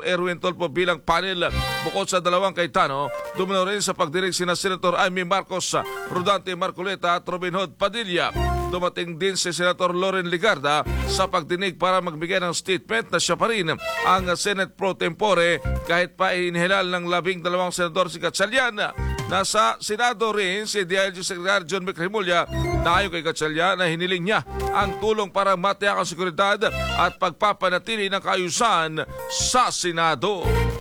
Erwin Tulfo bilang panel. Bukod sa dalawang Cayetano, dumino rin sa pagdinig sina Senator Amy Marcos, Rodante Marcoleta at Robin Hood Padilla. Dumating din si Senator Loren Ligarda sa pagdinig para magbigay ng statement na siya pa rin ang Senate Pro Tempore kahit pa inihilal ng 12 senador si Gatchalian. Nasa Senado rin si DILG Secretary John McRemulla na ayon kay Gatchalian na hiniling niya ang tulong para matiyak ang seguridad at pagpapanatili ng kaayusan sa Senado.